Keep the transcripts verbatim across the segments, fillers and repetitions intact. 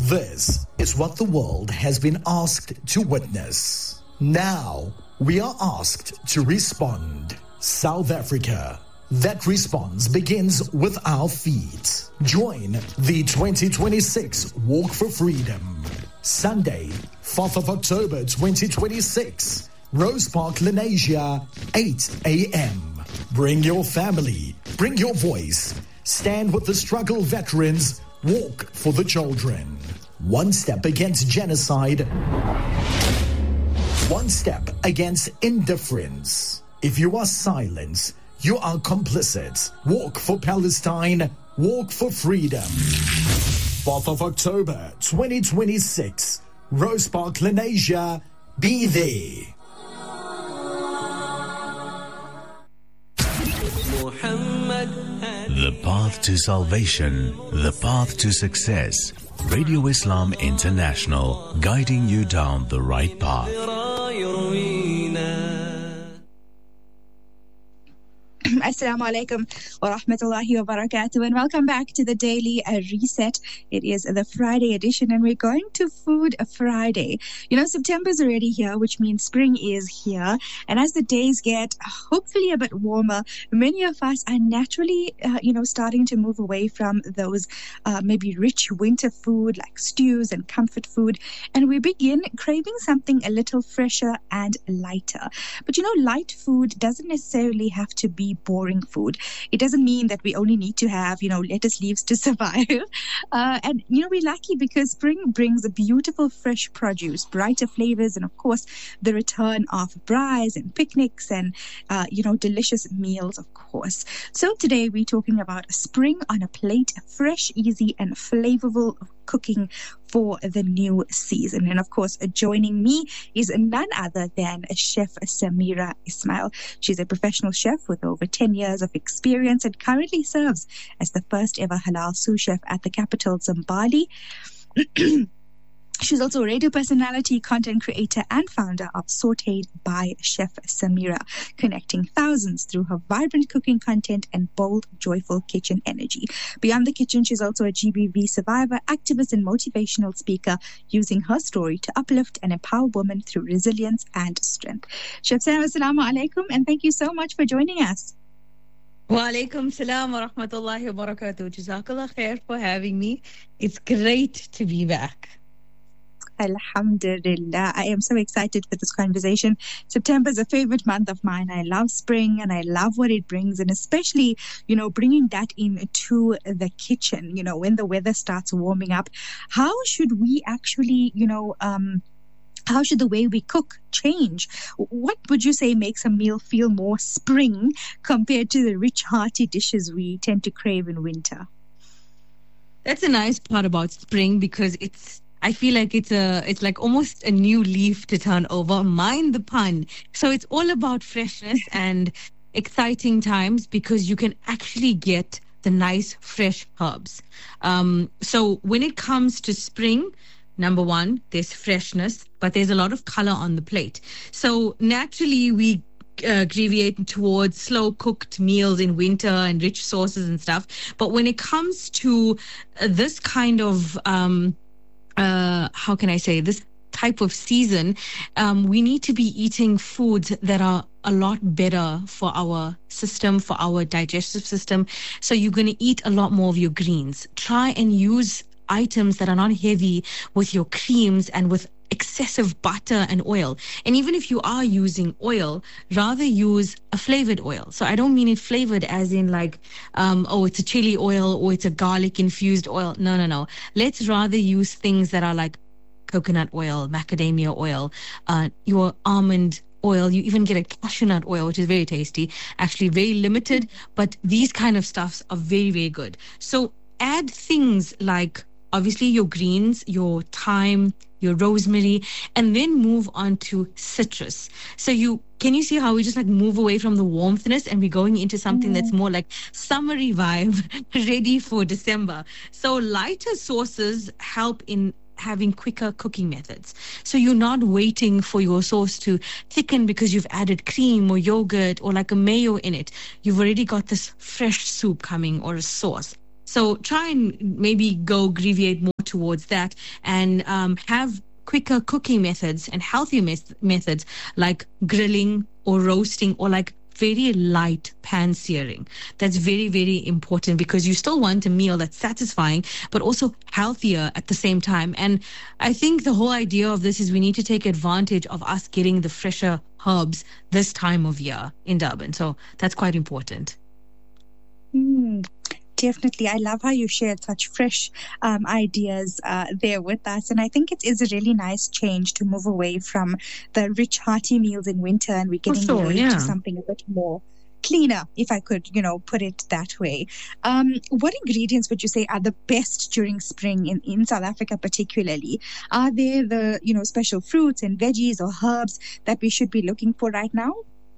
This is what the world has been asked to witness. Now, we are asked to respond. South Africa. That response begins with our feet. Join the twenty twenty-six Walk for Freedom. Sunday, fourth of October twenty twenty-six. Rose Park, Lenasia, eight a.m. Bring your family. Bring your voice. Stand with the struggle veterans. Walk for the children. One step against genocide. One step against indifference. If you are silent, you are complicit. Walk for Palestine. Walk for freedom. fourth of October twenty twenty-six. Rose Park, Lenasia. Be there. The path to salvation, the path to success. Radio Islam International, guiding you down the right path. Assalamu alaikum wa rahmatullahi wa barakatuh, and welcome back to the Daily uh, Reset. It is the Friday edition, and we're going to Food Friday. You know, September's already here, which means spring is here. And as the days get hopefully a bit warmer, many of us are naturally, uh, you know, starting to move away from those uh, maybe rich winter food like stews and comfort food. And we begin craving something a little fresher and lighter. But, you know, light food doesn't necessarily have to be boring food. It doesn't mean that we only need to have, you know, lettuce leaves to survive. Uh, and, you know, we're lucky because spring brings a beautiful fresh produce, brighter flavors, and of course, the return of braais and picnics and, uh, you know, delicious meals, of course. So today we're talking about spring on a plate, fresh, easy, and flavorful cooking for the new season. And of course, joining me is none other than Chef Samira Ismail. She's a professional chef with over ten years of experience and currently serves as the first ever halal sous chef at the capital, Zimbabwe. She's also a radio personality, content creator, and founder of Sauteed by Chef Samira, connecting thousands through her vibrant cooking content and bold, joyful kitchen energy. Beyond the kitchen, she's also a G B V survivor, activist, and motivational speaker, using her story to uplift and empower women through resilience and strength. Chef Samira, assalamu alaikum, and thank you so much for joining us. Wa alaikum salam wa rahmatullahi wa barakatuh. Jazakallah khair for having me. It's great to be back. Alhamdulillah. I am so excited for this conversation. September is a favorite month of mine. I love spring and I love what it brings, and especially, you know, bringing that into the kitchen, you know, when the weather starts warming up. How should we actually, you know, um, how should the way we cook change? What would you say makes a meal feel more spring compared to the rich, hearty dishes we tend to crave in winter? That's a nice part about spring, because it's I feel like it's a, it's like almost a new leaf to turn over. Mind the pun. So it's all about freshness and exciting times, because you can actually get the nice fresh herbs. Um, so when it comes to spring, number one, there's freshness, but there's a lot of color on the plate. So naturally we Uh, graviate towards slow cooked meals in winter and rich sauces and stuff. But when it comes to uh, this kind of um, uh, how can I say, this type of season, um, we need to be eating foods that are a lot better for our system, for our digestive system. So you're going to eat a lot more of your greens. Try and use items that are not heavy with your creams and with excessive butter and oil. And even if you are using oil, rather use a flavored oil. So I don't mean it flavored as in like, um, oh, it's a chili oil or it's a garlic infused oil. No, no, no. Let's rather use things that are like coconut oil, macadamia oil, uh, your almond oil. You even get a cashew nut oil, which is very tasty, actually very limited, but these kind of stuffs are very, very good. So add things like obviously your greens, your thyme, your rosemary, and then move on to citrus. So you can you see how we just like move away from the warmthness and we're going into something mm. that's more like summery vibe, ready for December. So lighter sauces help in having quicker cooking methods. So you're not waiting for your sauce to thicken because you've added cream or yogurt or like a mayo in it. You've already got this fresh soup coming or a sauce. So try and maybe go griviate more towards that, and um, have quicker cooking methods and healthier mes- methods like grilling or roasting, or like very light pan searing. That's very, very important, because you still want a meal that's satisfying, but also healthier at the same time. And I think the whole idea of this is we need to take advantage of us getting the fresher herbs this time of year in Durban. So that's quite important. Mm. Definitely. I love how you shared such fresh um, ideas uh, there with us. And I think it is a really nice change to move away from the rich, hearty meals in winter, and we're getting sure, away yeah. to something a bit more cleaner, if I could, you know, put it that way. Um, what ingredients would you say are the best during spring in, in South Africa particularly? Are there the, you know, special fruits and veggies or herbs that we should be looking for right now?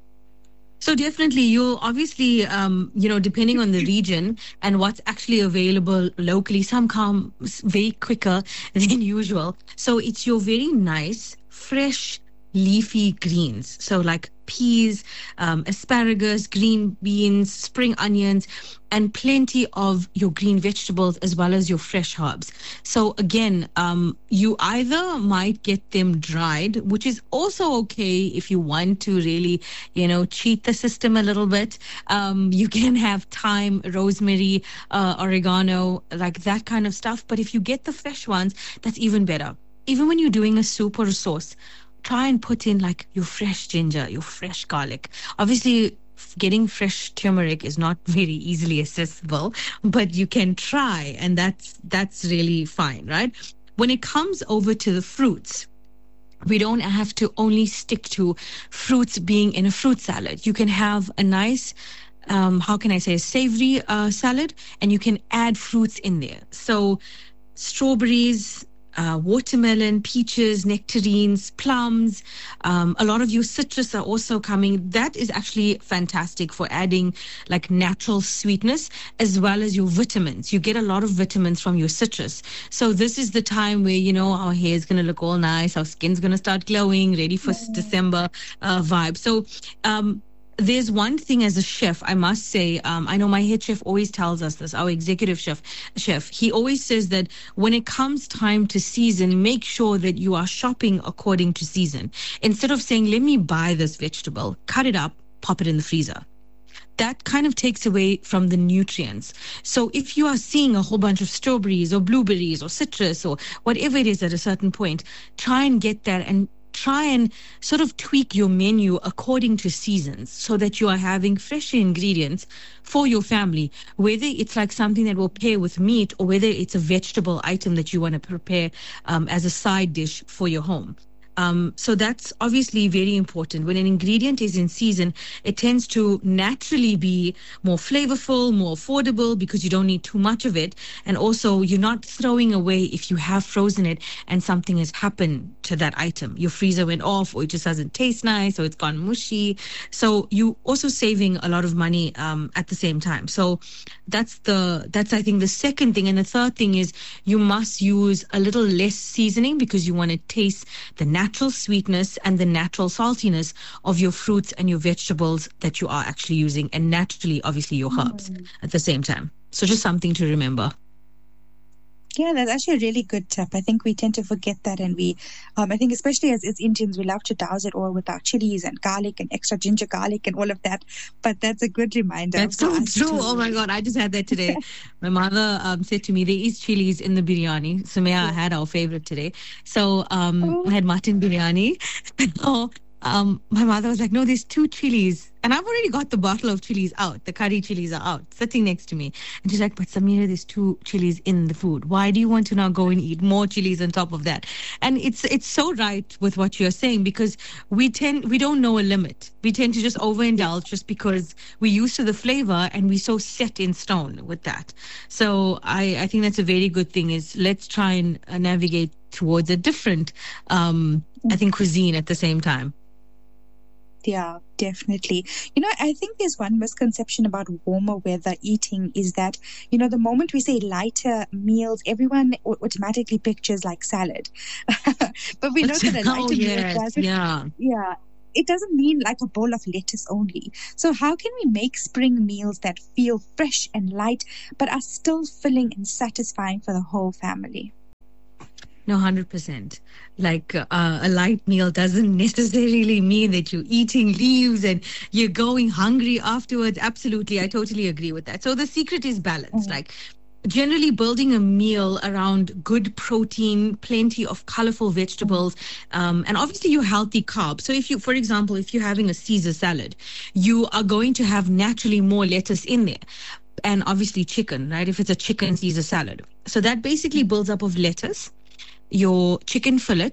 So definitely, you'll obviously, um, you know, depending on the region and what's actually available locally, some come very quicker than usual. So it's your very nice, fresh, leafy greens. So like peas, um, asparagus, green beans, spring onions, and plenty of your green vegetables as well as your fresh herbs. So again, um, you either might get them dried, which is also okay if you want to really, you know, cheat the system a little bit. Um, you can have thyme, rosemary, uh, oregano, like that kind of stuff. But if you get the fresh ones, that's even better. Even when you're doing a soup or a sauce, try and put in like your fresh ginger, your fresh garlic. Obviously, getting fresh turmeric is not very easily accessible, but you can try, and that's that's really fine, right? When it comes over to the fruits, we don't have to only stick to fruits being in a fruit salad. You can have a nice, um, how can I say, a savory uh, salad, and you can add fruits in there. So strawberries, Uh, watermelon, peaches, nectarines, plums, um, a lot of your citrus are also coming. That is actually fantastic for adding like natural sweetness as well as your vitamins. You get a lot of vitamins from your citrus. So this is the time where, you know, our hair is going to look all nice, our skin's going to start glowing, ready for mm-hmm. December uh, vibe. So um, there's one thing as a chef, I must say, um, I know my head chef always tells us this, our executive chef, chef, he always says that when it comes time to season, make sure that you are shopping according to season. Instead of saying, let me buy this vegetable, cut it up, pop it in the freezer. That kind of takes away from the nutrients. So if you are seeing a whole bunch of strawberries or blueberries or citrus or whatever it is at a certain point, try and get that and try and sort of tweak your menu according to seasons so that you are having fresh ingredients for your family, whether it's like something that will pair with meat or whether it's a vegetable item that you want to prepare um, as a side dish for your home. Um, so that's obviously very important. When an ingredient is in season, it tends to naturally be more flavorful, more affordable because you don't need too much of it. And also you're not throwing away if you have frozen it and something has happened to that item. Your freezer went off or it just doesn't taste nice or it's gone mushy. So you also saving a lot of money um, at the same time. So that's the, that's I think the second thing. And the third thing is you must use a little less seasoning because you want to taste the natural natural sweetness and the natural saltiness of your fruits and your vegetables that you are actually using, and naturally, obviously, your herbs mm. at the same time. So just something to remember. Yeah, that's actually a really good tip. I think we tend to forget that, and we, um, I think especially as, as Indians, we love to douse it all with our chilies and garlic and extra ginger garlic and all of that. But that's a good reminder. That's so true. To... Oh my God, I just had that today. My mother um, said to me, there is chilies in the biryani. Sumaya yeah. had our favorite today. So um, oh. I had mutton biryani. So um, my mother was like, no, there's two chilies. And I've already got the bottle of chilies out. The curry chilies are out, sitting next to me. And she's like, but Samira, there's two chilies in the food. Why do you want to now go and eat more chilies on top of that? And it's it's so right with what you're saying, because we tend, we don't know a limit. We tend to just overindulge just because we're used to the flavor and we're so set in stone with that. So I, I think that's a very good thing, is let's try and uh, navigate towards a different, um, I think, cuisine at the same time. Yeah, definitely. You know, I think there's one misconception about warmer weather eating is that, you know, the moment we say lighter meals, everyone automatically pictures like salad. But we know that a lighter oh, yes, meal doesn't. Yeah. Yeah. it doesn't mean like a bowl of lettuce only. So how can we make spring meals that feel fresh and light, but are still filling and satisfying for the whole family? No, one hundred percent. Like uh, a light meal doesn't necessarily mean that you're eating leaves and you're going hungry afterwards. Absolutely. I totally agree with that. So the secret is balance. Mm. Like generally building a meal around good protein, plenty of colorful vegetables, um, and obviously your healthy carbs. So if you, for example, if you're having a Caesar salad, you are going to have naturally more lettuce in there. And obviously chicken, right? If it's a chicken Caesar salad. So that basically builds up of lettuce, your chicken fillet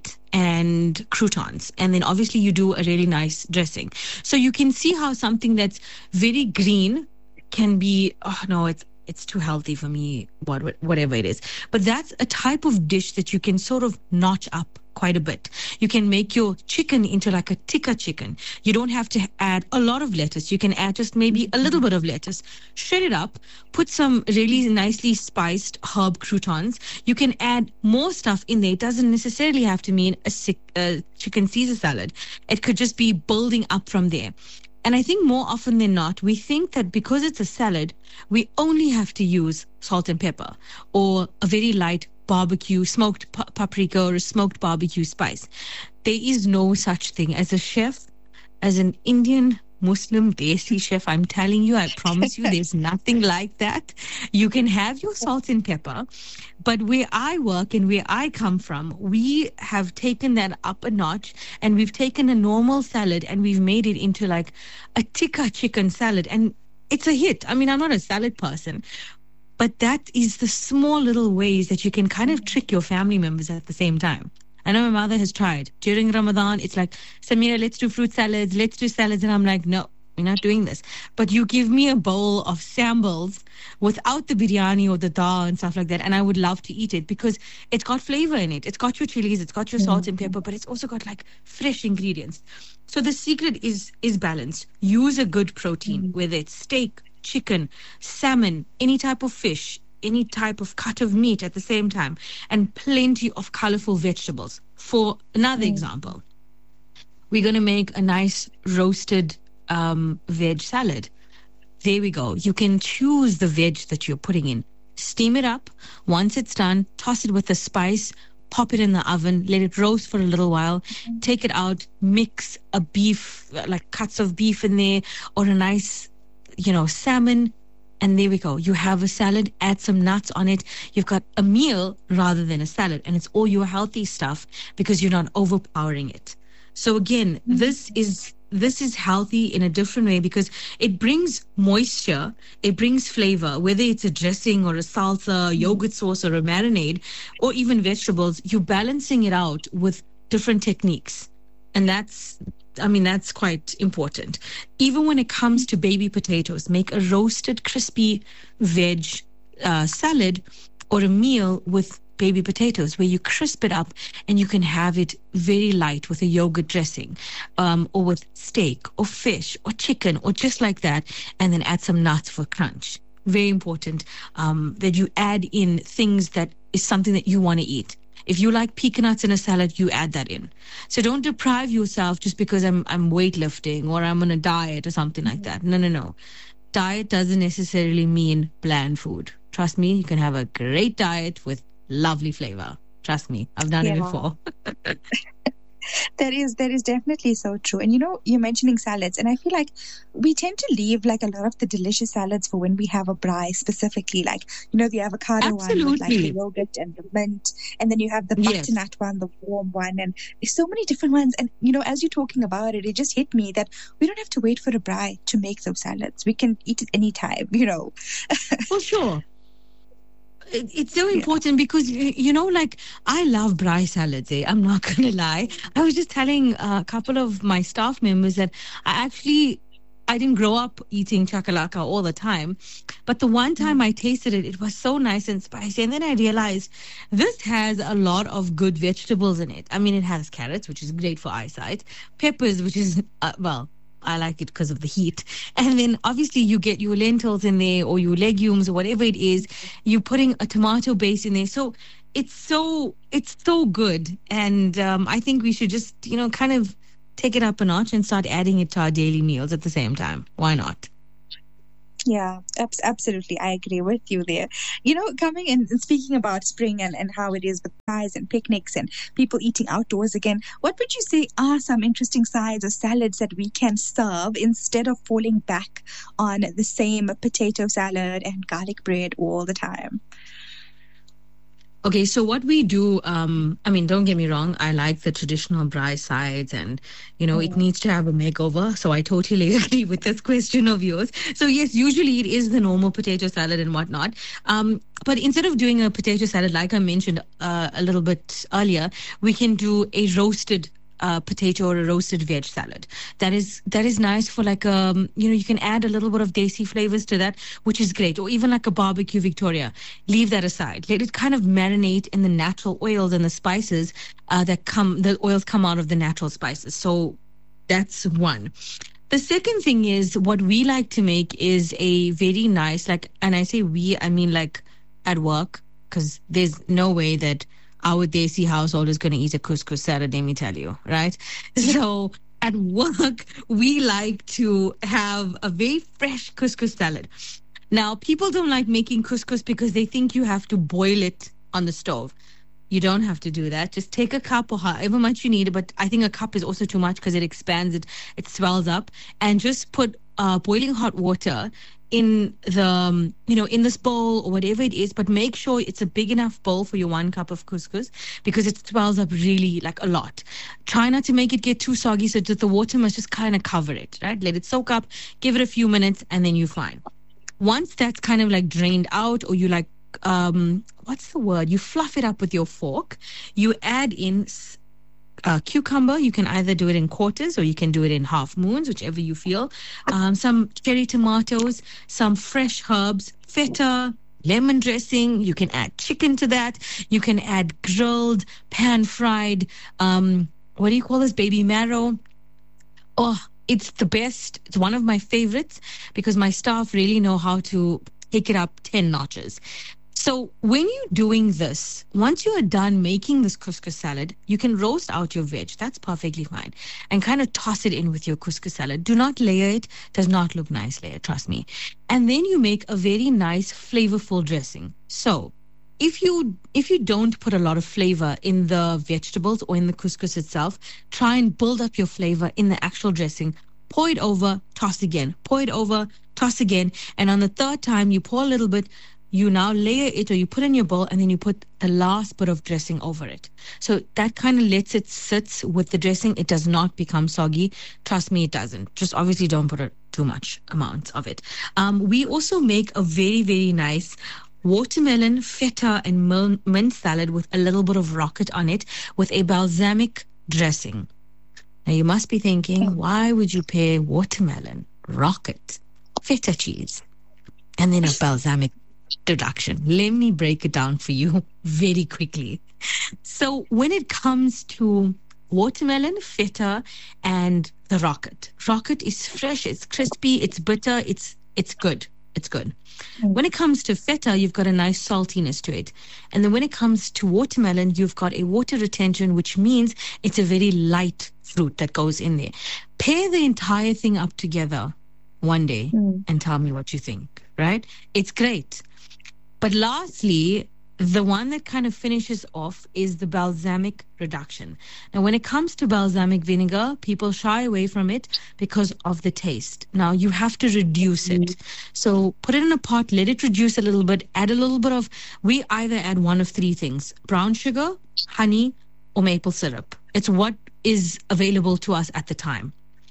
and croutons, and then obviously you do a really nice dressing. So you can see how something that's very green can be, oh no, it's it's too healthy for me, what whatever it is. But that's a type of dish that you can sort of notch up quite a bit. You can make your chicken into like a tikka chicken. You don't have to add a lot of lettuce. You can add just maybe a little bit of lettuce, shred it up, put some really nicely spiced herb croutons. You can add more stuff in there. It doesn't necessarily have to mean a, a chicken Caesar salad. It could just be building up from there. And I think more often than not, we think that because it's a salad, we only have to use salt and pepper or a very light barbecue, smoked pa- paprika or a smoked barbecue spice. There is no such thing. As a chef, as an Indian Muslim Desi chef, I'm telling you, I promise you, there's nothing like that. You can have your salt and pepper, but where I work and where I come from, we have taken that up a notch, and we've taken a normal salad and we've made it into like a tikka chicken salad, and it's a hit. I mean, I'm not a salad person, but that is the small little ways that you can kind of trick your family members at the same time. I know my mother has tried. During Ramadan, it's like, Samira, let's do fruit salads, let's do salads. And I'm like, no, we're not doing this. But you give me a bowl of sambals without the biryani or the dal and stuff like that, and I would love to eat it because it's got flavor in it. It's got your chilies, it's got your salt and pepper, but it's also got like fresh ingredients. So the secret is is balance. Use a good protein, whether it's steak, chicken, salmon, any type of fish, any type of cut of meat at the same time, and plenty of colorful vegetables. For another mm. example, we're going to make a nice roasted um, veg salad. There we go. You can choose the veg that you're putting in. Steam it up. Once it's done, toss it with the spice, pop it in the oven, let it roast for a little while, mm. take it out, mix a beef, like cuts of beef in there, or a nice, you know, salmon. And there we go. You have a salad, add some nuts on it. You've got a meal rather than a salad. And it's all your healthy stuff because you're not overpowering it. So again, mm-hmm. this is this is healthy in a different way because it brings moisture, it brings flavor, whether it's a dressing or a salsa, mm-hmm. yogurt sauce or a marinade, or even vegetables, you're balancing it out with different techniques. And that's I mean, that's quite important. Even when it comes to baby potatoes, make a roasted, crispy veg uh, salad or a meal with baby potatoes where you crisp it up and you can have it very light with a yogurt dressing um, or with steak or fish or chicken or just like that, and then add some nuts for crunch. Very important um, that you add in things that is something that you want to eat. If you like peanuts in a salad, you add that in. So don't deprive yourself just because I'm I'm weightlifting or I'm on a diet or something like that. No, no, no. Diet doesn't necessarily mean bland food. Trust me, you can have a great diet with lovely flavor. Trust me, I've done yeah. it before. That is that is definitely so true. And you know, you're mentioning salads, and I feel like we tend to leave like a lot of the delicious salads for when we have a braai specifically, like, you know, the avocado Absolutely. one with like the yogurt and the mint, and then you have the butternut yes. one, the warm one, and there's so many different ones. And you know, as you're talking about it, it just hit me that we don't have to wait for a braai to make those salads. We can eat it anytime, you know. For sure. It's so important yeah. because, you know, like, I love braai salads, eh? I'm not going to lie. I was just telling a couple of my staff members that I actually, I didn't grow up eating chakalaka all the time. But the one time I tasted it, it was so nice and spicy. And then I realized this has a lot of good vegetables in it. I mean, it has carrots, which is great for eyesight. Peppers, which is, uh, well... I like it because of the heat. And then obviously you get your lentils in there or your legumes or whatever it is. You're putting a tomato base in there. So it's so it's so good. And um, I think we should just, you know, kind of take it up a notch and start adding it to our daily meals at the same time. Why not? Yeah, abs- absolutely. I agree with you there. You know, coming in and speaking about spring and, and how it is with pies and picnics and people eating outdoors again, what would you say are some interesting sides or salads that we can serve instead of falling back on the same potato salad and garlic bread all the time? Okay, so what we do, um, I mean, don't get me wrong, I like the traditional braai sides and, you know, mm. it needs to have a makeover. So I totally agree with this question of yours. So yes, usually it is the normal potato salad and whatnot. Um, but instead of doing a potato salad, like I mentioned uh, a little bit earlier, we can do a roasted Uh, potato or a roasted veg salad. That is that is nice for like um you know, you can add a little bit of desi flavors to that, which is great. Or even like a barbecue Victoria. Leave that aside. Let it kind of marinate in the natural oils and the spices uh, that come. The oils come out of the natural spices. So that's one. The second thing is what we like to make is a very nice, like, and I say we, I mean like at work, because there's no way that our desi household is going to eat a couscous salad, let me tell you, right? So at work, we like to have a very fresh couscous salad. Now, people don't like making couscous because they think you have to boil it on the stove. You don't have to do that. Just take a cup or however much you need, but I think a cup is also too much because it expands, it, it swells up, and just put uh, boiling hot water in the, um, you know, in this bowl or whatever it is, but make sure it's a big enough bowl for your one cup of couscous because it swells up really like a lot. Try not to make it get too soggy so that the water must just kind of cover it, right? Let it soak up, give it a few minutes, and then you're fine. Once that's kind of like drained out, or you like, um, what's the word? You fluff it up with your fork, you add in Uh, cucumber. You can either do it in quarters or you can do it in half moons, whichever you feel. Um, some cherry tomatoes, some fresh herbs, feta, lemon dressing. You can add chicken to that. You can add grilled, pan-fried, um, what do you call this, baby marrow? Oh, it's the best. It's one of my favorites because my staff really know how to take it up ten notches. So when you're doing this, once you are done making this couscous salad, you can roast out your veg. That's perfectly fine. And kind of toss it in with your couscous salad. Do not layer it. Does not look nice layer, trust me. And then you make a very nice flavorful dressing. So if you if you don't put a lot of flavor in the vegetables or in the couscous itself, try and build up your flavor in the actual dressing. Pour it over, toss again. Pour it over, toss again. And on the third time, you pour a little bit. You now layer it, or you put in your bowl, and then you put the last bit of dressing over it. So that kind of lets it sit with the dressing. It does not become soggy. Trust me, it doesn't. Just obviously don't put a, too much amount of it. Um, we also make a very, very nice watermelon, feta, and mint salad with a little bit of rocket on it with a balsamic dressing. Now, you must be thinking, why would you pair watermelon, rocket, feta cheese, and then a balsamic deduction? Let me break it down for you very quickly. So when it comes to watermelon, feta, and the rocket, rocket is fresh, it's crispy, it's bitter, it's it's good. It's good. When it comes to feta, you've got a nice saltiness to it. And then when it comes to watermelon, you've got a water retention, which means it's a very light fruit that goes in there. Pair the entire thing up together one day mm. and tell me what you think, right? It's great. But lastly, the one that kind of finishes off is the balsamic reduction. Now, when it comes to balsamic vinegar, people shy away from it because of the taste. Now, you have to reduce it. Mm. So put it in a pot, let it reduce a little bit, add a little bit of, we either add one of three things: brown sugar, honey, or maple syrup. It's what is available to us at the time.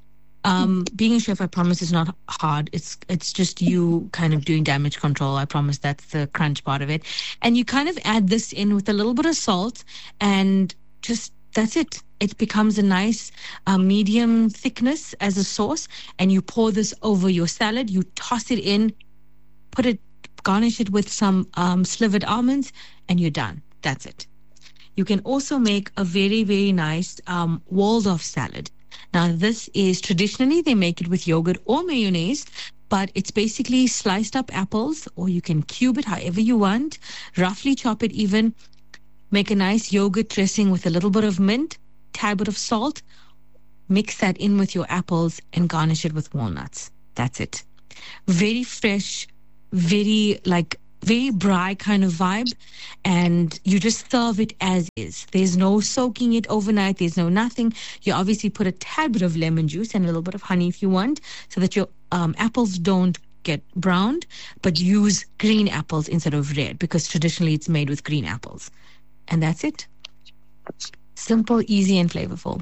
Um, being a chef, I promise, is not hard. It's it's just you kind of doing damage control. I promise that's the crunch part of it. And you kind of add this in with a little bit of salt, and just that's it. It becomes a nice uh, medium thickness as a sauce, and you pour this over your salad. You toss it in, put it, garnish it with some um, slivered almonds, and you're done. That's it. You can also make a very, very nice um, Waldorf salad. Now, this is traditionally, they make it with yogurt or mayonnaise, but it's basically sliced up apples, or you can cube it however you want, roughly chop it even, make a nice yogurt dressing with a little bit of mint, tad bit of salt, mix that in with your apples, and garnish it with walnuts. That's it. Very fresh, very like very dry kind of vibe, and you just serve it as is. There's no soaking it overnight. There's no nothing. You obviously put a tad bit of lemon juice and a little bit of honey if you want, so that your um, apples don't get browned, but use green apples instead of red, because traditionally it's made with green apples. And that's it. Simple, easy, and flavorful.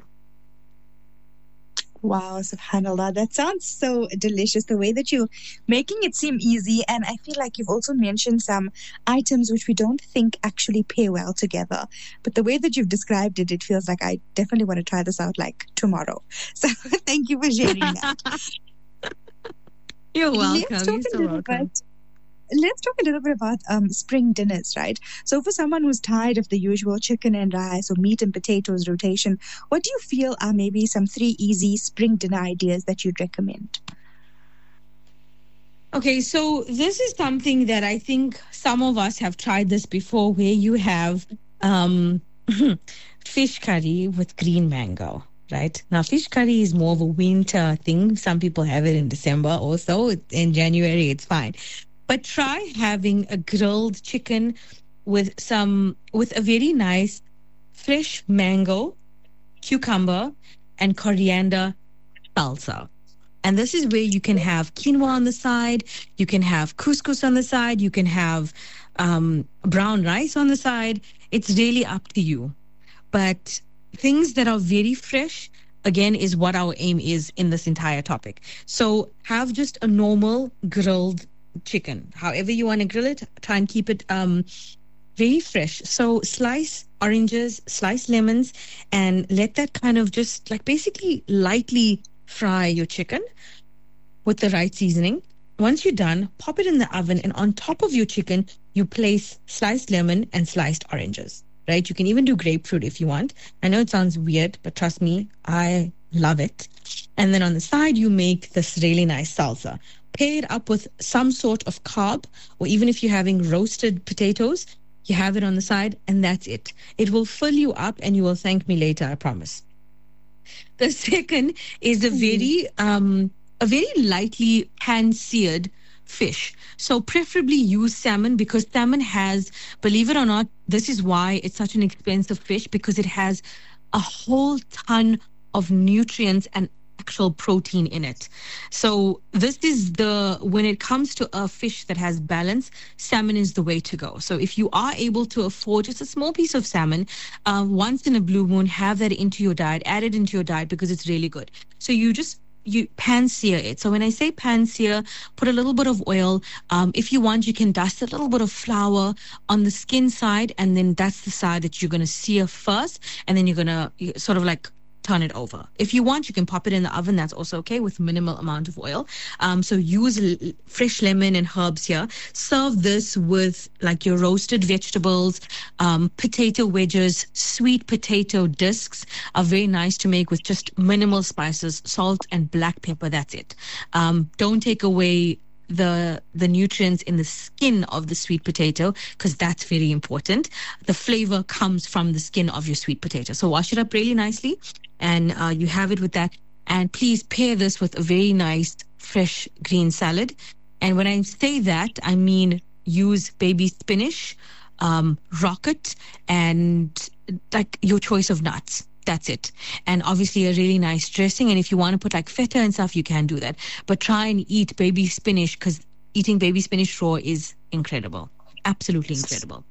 Wow, subhanAllah. That sounds so delicious. The way that you're making it seem easy. And I feel like you've also mentioned some items which we don't think actually pair well together. But the way that you've described it, it feels like I definitely want to try this out like tomorrow. So thank you for sharing that. You're welcome. Let's talk You're a so little welcome. bit. Let's talk a little bit about um, spring dinners, right? So for someone who's tired of the usual chicken and rice or meat and potatoes rotation, what do you feel are maybe some three easy spring dinner ideas that you'd recommend? Okay, so this is something that I think some of us have tried this before, where you have um, fish curry with green mango. Right? Now, fish curry is more of a winter thing. Some people have it in December also. In January, it's fine. But try having a grilled chicken with some, with a very nice fresh mango, cucumber, and coriander salsa. And this is where you can have quinoa on the side. You can have couscous on the side. You can have um, brown rice on the side. It's really up to you. But things that are very fresh, again, is what our aim is in this entire topic. So have just a normal grilled chicken. However you want to grill it, try and keep it um, very fresh. So slice oranges, slice lemons, and let that kind of just like basically lightly fry your chicken with the right seasoning. Once you're done, pop it in the oven, and on top of your chicken, you place sliced lemon and sliced oranges. Right? You can even do grapefruit if you want. I know it sounds weird, but trust me, I love it. And then on the side, you make this really nice salsa. Pair it up with some sort of carb, or even if you're having roasted potatoes, you have it on the side, and that's it. It will fill you up, and you will thank me later, I promise. The second is a very, um, a very lightly pan-seared fish. So preferably use salmon, because salmon has, believe it or not, this is why it's such an expensive fish, because it has a whole ton of nutrients and actual protein in it. So this is the, when it comes to a fish that has balance, salmon is the way to go. So if you are able to afford just a small piece of salmon, uh, once in a blue moon, have that into your diet, add it into your diet, because it's really good. So you just you pan sear it. So when I say pan sear, put a little bit of oil. Um, if you want, you can dust a little bit of flour on the skin side, and then that's the side that you're going to sear first, and then you're going to sort of like turn it over. If you want, you can pop it in the oven. That's also okay, with minimal amount of oil. Um, so use l- fresh lemon and herbs here. Serve this with like your roasted vegetables, um, potato wedges, sweet potato discs are very nice to make with just minimal spices, salt and black pepper. That's it. Um, don't take away the the nutrients in the skin of the sweet potato, because that's very important. The flavor comes from the skin of your sweet potato. So wash it up really nicely, and uh, you have it with that. And please pair this with a very nice fresh green salad. And when I say that, I mean use baby spinach, um, rocket, and like your choice of nuts. That's it. And obviously a really nice dressing. And if you want to put like feta and stuff, you can do that. But try and eat baby spinach, because eating baby spinach raw is incredible. Absolutely incredible.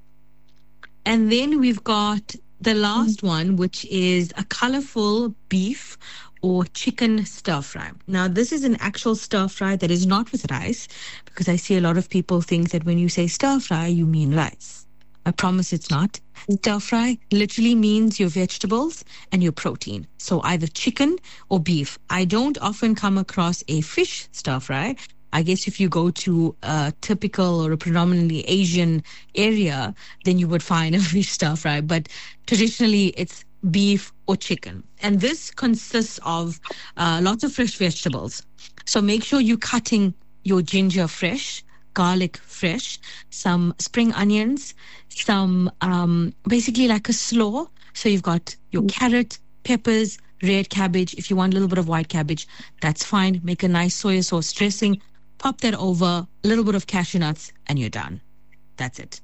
And then we've got the last one, which is a colorful beef or chicken stir fry. Now, this is an actual stir fry that is not with rice, because I see a lot of people think that when you say stir fry, you mean rice. I promise it's not. Stir fry literally means your vegetables and your protein. So either chicken or beef. I don't often come across a fish stir fry. I guess if you go to a typical or a predominantly Asian area, then you would find a fish stir fry. But traditionally, it's beef or chicken. And this consists of uh, lots of fresh vegetables. So make sure you're cutting your ginger fresh, garlic fresh, some spring onions, some um, basically like a slaw. So you've got your carrot, peppers, red cabbage. If you want a little bit of white cabbage, that's fine. Make a nice soy sauce dressing, pop that over, a little bit of cashew nuts, and you're done. That's it.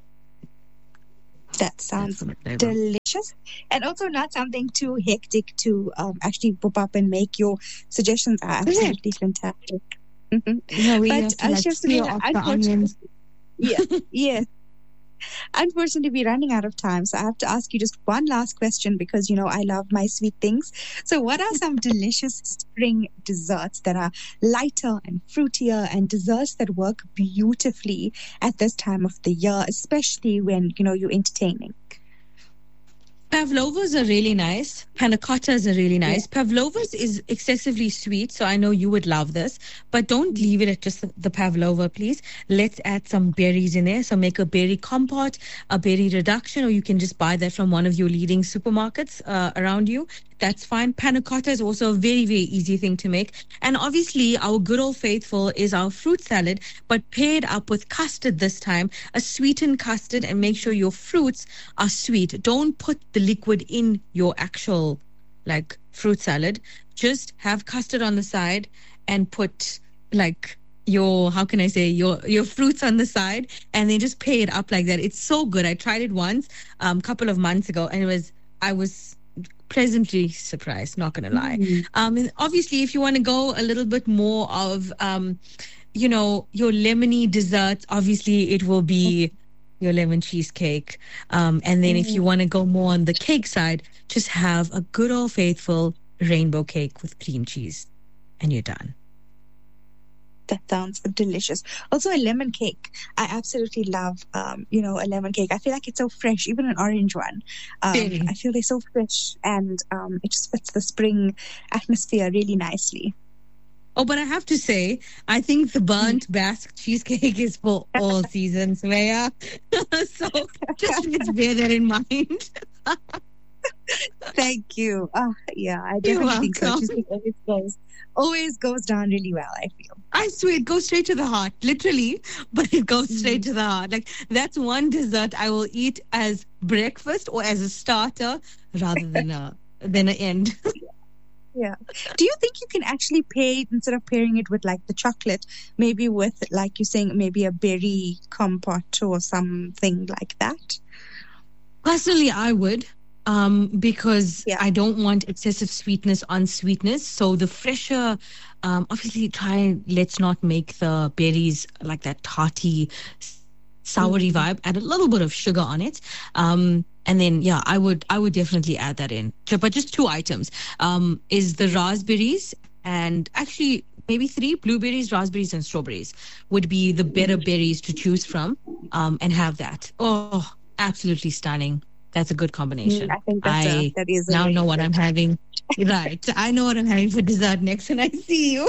That sounds delicious. And also not something too hectic to um, actually pop up and make. Your suggestions are absolutely fantastic. Yeah, we but have to, uh, like, Chef peel Samira, off the onions. yeah, yeah. Unfortunately, we're running out of time, so I have to ask you just one last question because, you know, I love my sweet things. So what are some delicious spring desserts that are lighter and fruitier and desserts that work beautifully at this time of the year, especially when, you know, you're entertaining? Pavlovas are really nice. Panna cottas are really nice. Yeah. Pavlovas is excessively sweet, so I know you would love this. But don't leave it at just the, the pavlova, please. Let's add some berries in there. So make a berry compote, a berry reduction, or you can just buy that from one of your leading supermarkets uh, around you. That's fine. Panna cotta is also a very, very easy thing to make. And obviously, our good old faithful is our fruit salad, but paired up with custard this time, a sweetened custard, and make sure your fruits are sweet. Don't put the liquid in your actual, like, fruit salad. Just have custard on the side and put, like, your, how can I say, your your fruits on the side, and then just pair it up like that. It's so good. I tried it once a um, couple of months ago, and it was, I was pleasantly surprised, not gonna lie. Mm. Um, and obviously, if you want to go a little bit more of, um, you know, your lemony desserts, obviously it will be your lemon cheesecake. Um, and then mm. if you want to go more on the cake side, just have a good old faithful rainbow cake with cream cheese, and you're done. That sounds delicious. Also, a lemon cake. I absolutely love, um, you know, a lemon cake. I feel like it's so fresh, even an orange one. Um, mm. I feel they're so fresh, and um, it just fits the spring atmosphere really nicely. Oh, but I have to say, I think the burnt Basque cheesecake is for all seasons, Maya. So just let's bear that in mind. Thank you. Uh, yeah, I definitely think so. Cheesecake always goes, always goes down really well, I feel. I swear, it goes straight to the heart, literally, but it goes straight mm. to the heart. Like, that's one dessert I will eat as breakfast or as a starter rather than a, than an end. Yeah. Do you think you can actually pair, instead of pairing it with like the chocolate, maybe with, like you're saying, maybe a berry compote or something like that? Personally, I would. Um, because yeah. I don't want excessive sweetness on sweetness. So the fresher, um, obviously try, let's not make the berries like that tarty, soury mm-hmm. vibe. Add a little bit of sugar on it. Um, and then, yeah, I would, I would definitely add that in. But just two items, um, is the raspberries, and actually maybe three, blueberries, raspberries, and strawberries would be the better berries to choose from, um, and have that. Oh, absolutely stunning. That's a good combination. I think that's I a, that is now know what I'm having. Right. I know what I'm having for dessert next when I see you.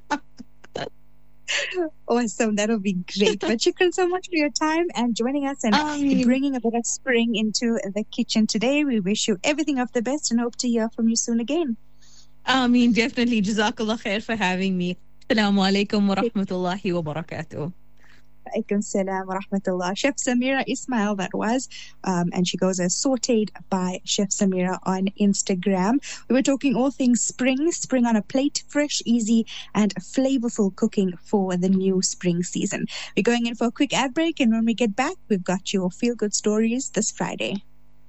Awesome. That'll be great. But shukran so much for your time and joining us and um, bringing a bit of spring into the kitchen today. We wish you everything of the best and hope to hear from you soon again. I mean, definitely. Jazakallah khair for having me. Assalamu alaikum wa rahmatullahi wa barakatuh. Alaikum salam wa rahmatullah. Chef Samira Ismail, that was, um, and she goes as Sauteed by Chef Samira on Instagram. We were talking all things spring, spring on a plate, fresh, easy, and flavorful cooking for the new spring season. We're going in for a quick ad break, and when we get back, we've got your feel-good stories this Friday.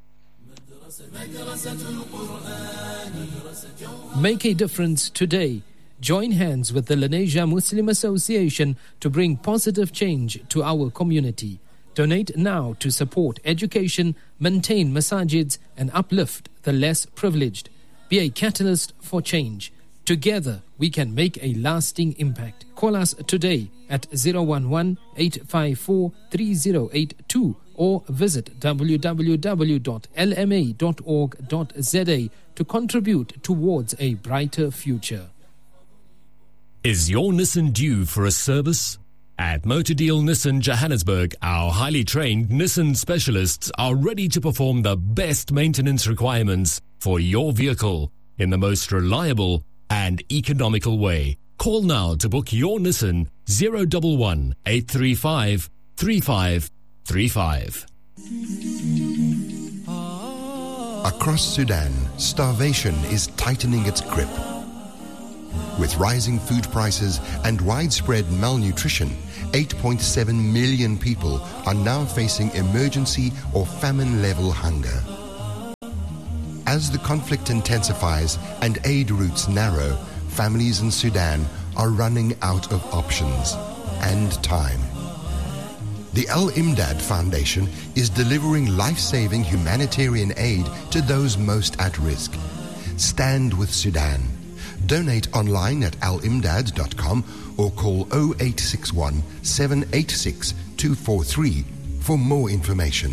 Make a difference today. Join hands with the Lenasia Muslim Association to bring positive change to our community. Donate now to support education, maintain masajids, and uplift the less privileged. Be a catalyst for change. Together, we can make a lasting impact. Call us today at zero one one, eight five four, three zero eight two or visit w w w dot l m a dot org dot z a to contribute towards a brighter future. Is your Nissan due for a service? At Motor Deal Nissan Johannesburg, our highly trained Nissan specialists are ready to perform the best maintenance requirements for your vehicle in the most reliable and economical way. Call now to book your Nissan zero one one, eight three five, three five three five. Across Sudan, starvation is tightening its grip. With rising food prices and widespread malnutrition, eight point seven million people are now facing emergency or famine-level hunger. As the conflict intensifies and aid routes narrow, families in Sudan are running out of options and time. The Al-Imdad Foundation is delivering life-saving humanitarian aid to those most at risk. Stand with Sudan. Donate online at al imdad dot com or call oh eight six one, seven eight six, two four three for more information.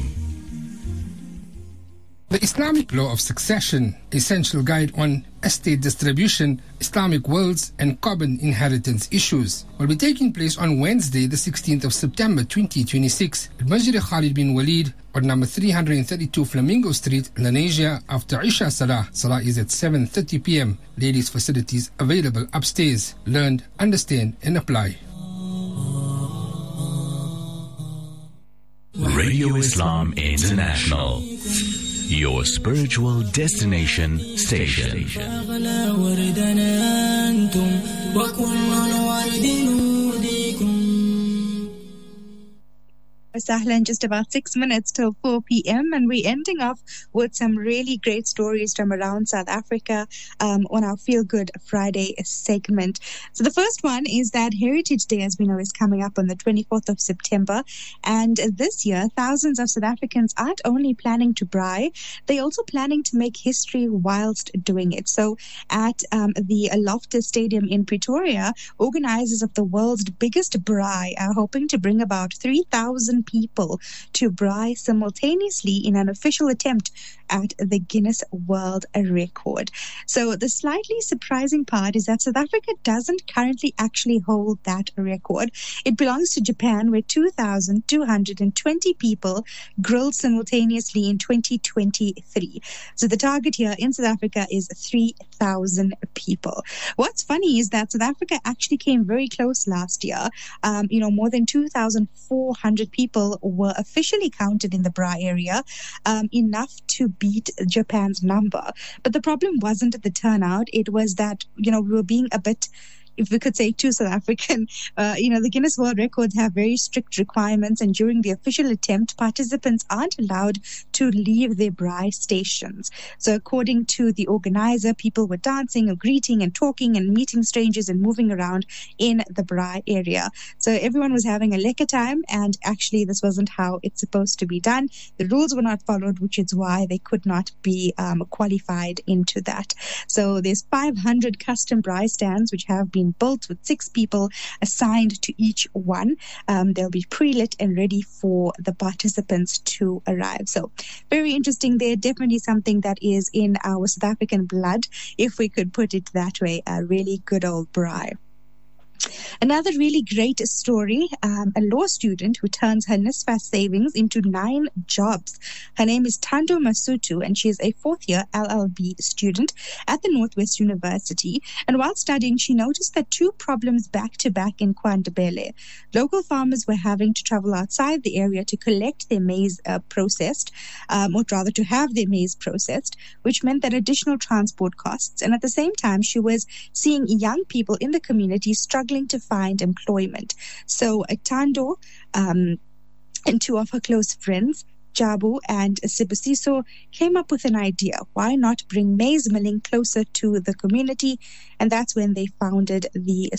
The Islamic Law of Succession, Essential Guide on Estate Distribution, Islamic Wills and Carbon Inheritance Issues, will be taking place on Wednesday, the sixteenth of September twenty twenty-six at Masjid Khalid bin Walid or number three hundred thirty-two Flamingo Street, Lenasia, after Isha Salah. Salah is at seven thirty p.m. Ladies' facilities available upstairs. Learn, understand and apply. Radio Islam International, your spiritual destination station. Sahlan, just about six minutes till four p.m. and we're ending off with some really great stories from around South Africa um, on our Feel Good Friday segment. So the first one is that Heritage Day, as we know, is coming up on the twenty-fourth of September, and this year thousands of South Africans aren't only planning to braai, they're also planning to make history whilst doing it. So at um, the Loftus Stadium in Pretoria, organizers of the world's biggest braai are hoping to bring about three thousand people to braai simultaneously in an official attempt at the Guinness World Record. So the slightly surprising part is that South Africa doesn't currently actually hold that record. It belongs to Japan, where two thousand two hundred twenty people grilled simultaneously in twenty twenty-three. So the target here in South Africa is three thousand people. What's funny is that South Africa actually came very close last year. Um, you know, more than two thousand four hundred people were officially counted in the braai area, um, enough to beat Japan's number. But the problem wasn't the turnout. It was that, you know, we were being a bit, if we could say, too South African. Uh, you know, the Guinness World Records have very strict requirements, and during the official attempt, participants aren't allowed to leave their braai stations. So according to the organizer, people were dancing or greeting and talking and meeting strangers and moving around in the braai area. So everyone was having a lekker time, and actually this wasn't how it's supposed to be done. The rules were not followed, which is why they could not be um, qualified into that. So there's five hundred custom braai stands which have been built with six people assigned to each one. Um, they'll be pre-lit and ready for the participants to arrive. So very interesting there. Definitely something that is in our South African blood, if we could put it that way. A really good old braai. Another really great story, um, a law student who turns her NSFAS savings into nine jobs. Her name is Thando Masutu, and she is a fourth-year L L B student at the Northwest University. And while studying, she noticed that two problems back-to-back in KwaNdebele. Local farmers were having to travel outside the area to collect their maize uh, processed, um, or rather to have their maize processed, which meant that additional transport costs. And at the same time, she was seeing young people in the community struggling to find employment. So uh, Thando um, and two of her close friends, Jabu and Sibusiso, came up with an idea. Why not bring maize milling closer to the community? And that's when they founded the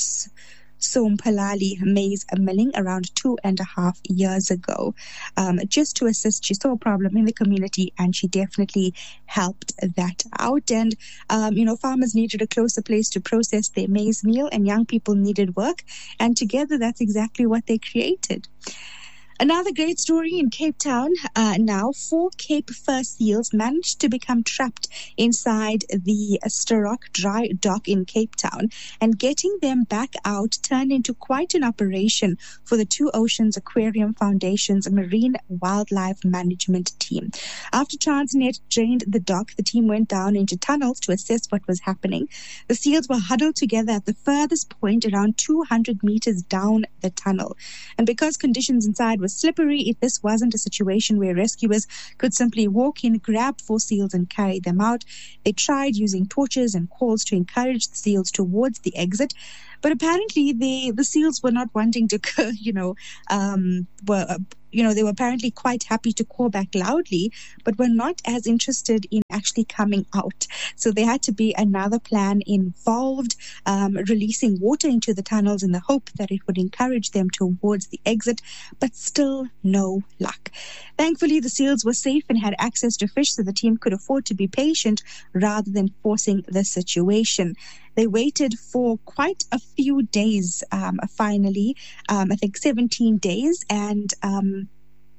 Sompalali maize milling around two and a half years ago, um, just to assist. She saw a problem in the community and she definitely helped that out. And, um, you know, farmers needed a closer place to process their maize meal, and young people needed work. And together, that's exactly what they created. Another great story in Cape Town. Uh, now, four Cape fur seals managed to become trapped inside the Sturrock dry dock in Cape Town, and getting them back out turned into quite an operation for the Two Oceans Aquarium Foundation's Marine Wildlife Management team. After Transnet drained the dock, the team went down into tunnels to assess what was happening. The seals were huddled together at the furthest point, around two hundred meters down the tunnel. And because conditions inside were was slippery. If this wasn't a situation where rescuers could simply walk in, grab four seals and carry them out. They tried using torches and calls to encourage the seals towards the exit. But apparently the, the seals were not wanting to, you know, um, were, uh, you know, they were apparently quite happy to call back loudly, but were not as interested in actually coming out. So there had to be another plan involved, um, releasing water into the tunnels in the hope that it would encourage them towards the exit, but still no luck. Thankfully, the seals were safe and had access to fish, so the team could afford to be patient rather than forcing the situation. They waited for quite a few days, um, finally, um, I think seventeen days, and um,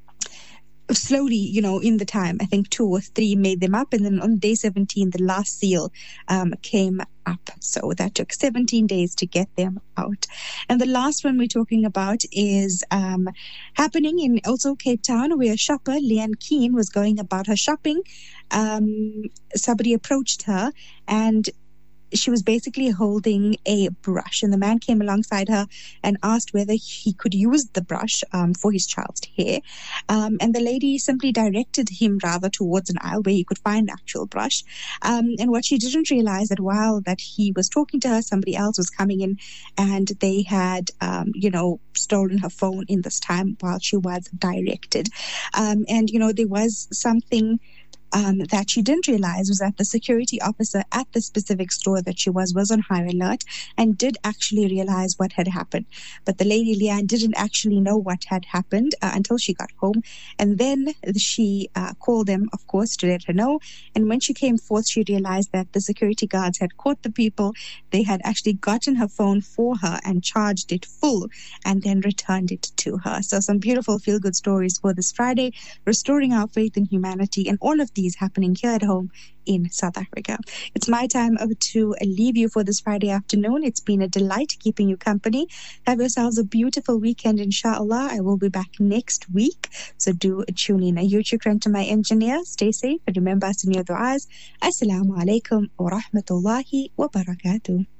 slowly, you know, in the time, I think two or three made them up, and then on day seventeen, the last seal um, came up. So that took seventeen days to get them out. And the last one we're talking about is um, happening in also Cape Town, where a shopper, Leanne Keane, was going about her shopping. Um, somebody approached her, and she was basically holding a brush, and the man came alongside her and asked whether he could use the brush um, for his child's hair. Um, and the lady simply directed him rather towards an aisle where he could find the actual brush. Um, and what she didn't realize that while that he was talking to her, somebody else was coming in, and they had, um, you know, stolen her phone in this time while she was directed. Um, and, you know, there was something Um, that she didn't realize was that the security officer at the specific store that she was was on high alert and did actually realize what had happened. But the lady Leanne didn't actually know what had happened uh, until she got home. And then she uh, called them, of course, to let her know. And when she came forth, she realized that the security guards had caught the people. They had actually gotten her phone for her and charged it full and then returned it to her. So some beautiful feel-good stories for this Friday, restoring our faith in humanity, and all of these happening here at home in South Africa. It's my time to leave you for this Friday afternoon. It's been a delight keeping you company. Have yourselves a beautiful weekend, inshallah. I will be back next week, so do tune in. A huge shukran to my engineer. Stay safe and remember us in your du'as. Assalamu alaikum wa rahmatullahi wa barakatuh.